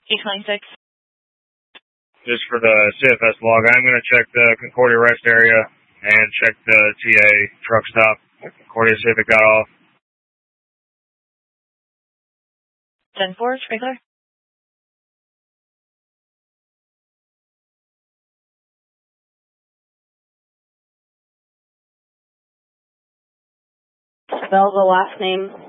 826. Just for the CFS log, I'm going to check the Concordia rest area and check the TA truck stop. Concordia, see if it got off. 10-4, clear. Spell the last name